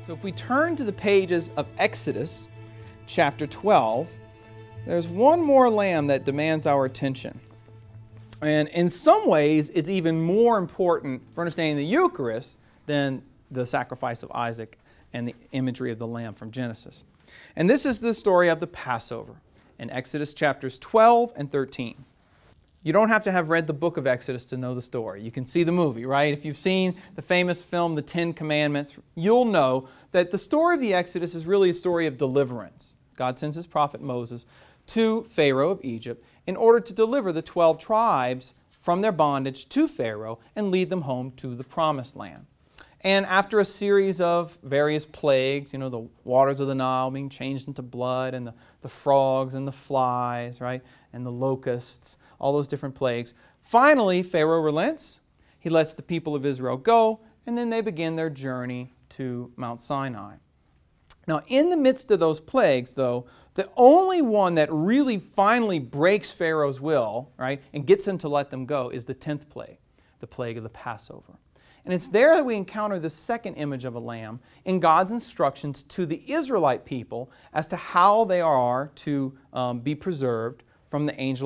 So if we turn to the pages of Exodus chapter 12, there's one more lamb that demands our attention. And in some ways, it's even more important for understanding the Eucharist than the sacrifice of Isaac and the imagery of the lamb from Genesis. And this is the story of the Passover in Exodus chapters 12 and 13. You don't have to have read the book of Exodus to know the story. You can see the movie, right? If you've seen the famous film, The Ten Commandments, you'll know that the story of the Exodus is really a story of deliverance. God sends His prophet Moses to Pharaoh of Egypt in order to deliver the 12 tribes from their bondage to Pharaoh and lead them home to the Promised Land. And after a series of various plagues, the waters of the Nile being changed into blood, and the frogs and the flies, right, and the locusts, all those different plagues, finally Pharaoh relents. He lets the people of Israel go, and then they begin their journey to Mount Sinai. Now, in the midst of those plagues, though, the only one that really finally breaks Pharaoh's will, right, and gets him to let them go is the 10th plague, the plague of the Passover. And it's there that we encounter the second image of a lamb in God's instructions to the Israelite people as to how they are to be preserved from the angel